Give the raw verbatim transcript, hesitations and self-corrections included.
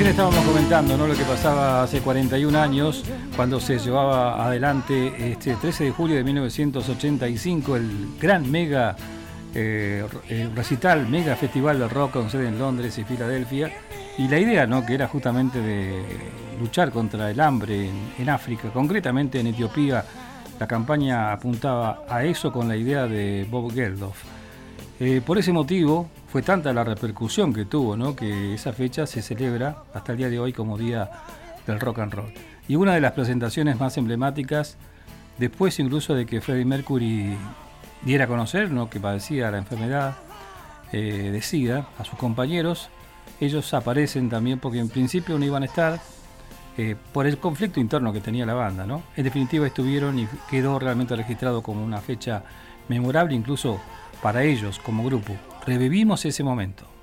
Recién estábamos comentando, ¿no?, lo que pasaba hace cuarenta y un años, cuando se llevaba adelante este trece de julio de mil novecientos ochenta y cinco el gran mega eh, recital, mega festival de rock con sede en Londres y Filadelfia. Y la idea, ¿no?, que era justamente de luchar contra el hambre en, en África, concretamente en Etiopía. La campaña apuntaba a eso con la idea de Bob Geldof. Eh, por ese motivo fue tanta la repercusión que tuvo, ¿no?, que esa fecha se celebra hasta el día de hoy como Día del Rock and Roll. Y una de las presentaciones más emblemáticas, después incluso de que Freddie Mercury diera a conocer, ¿no?, que padecía la enfermedad eh, de SIDA a sus compañeros, ellos aparecen también porque en principio no iban a estar eh, por el conflicto interno que tenía la banda, ¿no? En definitiva estuvieron y quedó realmente registrado como una fecha memorable incluso para ellos como grupo. Revivimos ese momento.